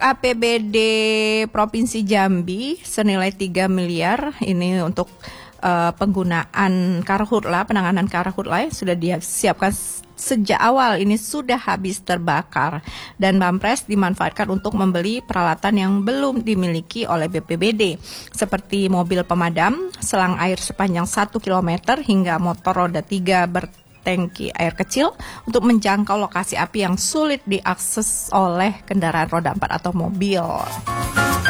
APBD Provinsi Jambi senilai 3 miliar ini untuk penggunaan karhutla, penanganan karhutla yang sudah disiapkan sejak awal ini sudah habis terbakar dan Bampres dimanfaatkan untuk membeli peralatan yang belum dimiliki oleh BPBD seperti mobil pemadam, selang air sepanjang 1 km hingga motor roda 3 bertangki air kecil untuk menjangkau lokasi api yang sulit diakses oleh kendaraan roda 4 atau mobil.